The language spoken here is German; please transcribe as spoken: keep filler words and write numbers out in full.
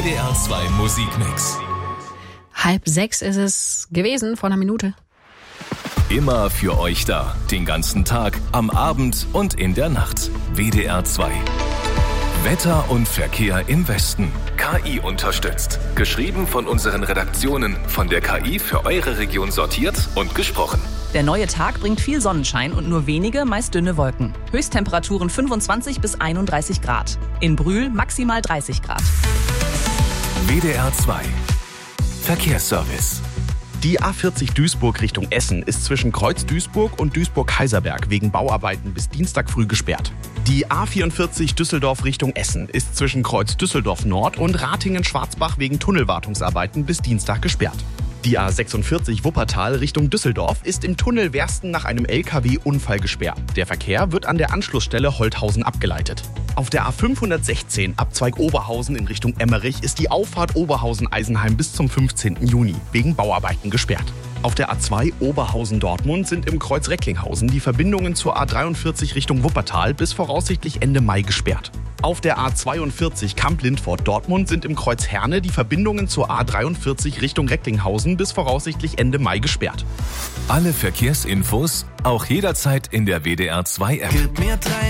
W D R zwei Musikmix. Halb sechs ist es gewesen, vor einer Minute. Immer für euch da, den ganzen Tag, am Abend und in der Nacht. W D R zwei. Wetter und Verkehr im Westen. K I unterstützt. Geschrieben von unseren Redaktionen, von der K I für eure Region sortiert und gesprochen. Der neue Tag bringt viel Sonnenschein und nur wenige, meist dünne Wolken. Höchsttemperaturen fünfundzwanzig bis einunddreißig Grad. In Brühl maximal dreißig Grad. W D R zwei. Verkehrsservice. Die A vierzig Duisburg Richtung Essen ist zwischen Kreuz Duisburg und Duisburg-Kaiserberg wegen Bauarbeiten bis Dienstag früh gesperrt. Die A vierundvierzig Düsseldorf Richtung Essen ist zwischen Kreuz Düsseldorf Nord und Ratingen-Schwarzbach wegen Tunnelwartungsarbeiten bis Dienstag gesperrt. Die A sechsundvierzig Wuppertal Richtung Düsseldorf ist im Tunnel Wersten nach einem L K W-Unfall gesperrt. Der Verkehr wird an der Anschlussstelle Holthausen abgeleitet. Auf der A fünfhundertsechzehn Abzweig Oberhausen in Richtung Emmerich ist die Auffahrt Oberhausen-Eisenheim bis zum fünfzehnten Juni wegen Bauarbeiten gesperrt. Auf der A zwei Oberhausen-Dortmund sind im Kreuz Recklinghausen die Verbindungen zur A dreiundvierzig Richtung Wuppertal bis voraussichtlich Ende Mai gesperrt. Auf der A zweiundvierzig Kamp-Lindfort-Dortmund sind im Kreuz Herne die Verbindungen zur A dreiundvierzig Richtung Recklinghausen bis voraussichtlich Ende Mai gesperrt. Alle Verkehrsinfos auch jederzeit in der W D R zwei App. Gib mir drei